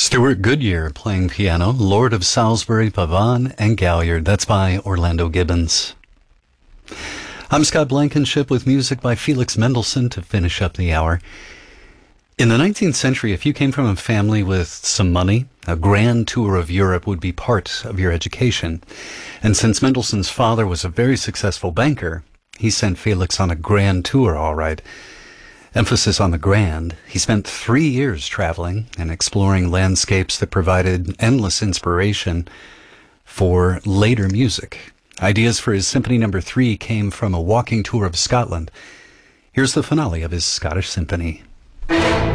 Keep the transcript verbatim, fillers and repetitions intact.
Stuart Goodyear playing piano, Lord of Salisbury, Pavane, and Galliard. That's by Orlando Gibbons. I'm Scott Blankenship with music by Felix Mendelssohn to finish up the hour. In the nineteenth century, if you came from a family with some money, a grand tour of Europe would be part of your education. And since Mendelssohn's father was a very successful banker, he sent Felix on a grand tour, all right. Emphasis on the grand. He spent three years traveling and exploring landscapes that provided endless inspiration for later music. Ideas for his Symphony Number Three came from a walking tour of Scotland. Here's the finale of his Scottish Symphony.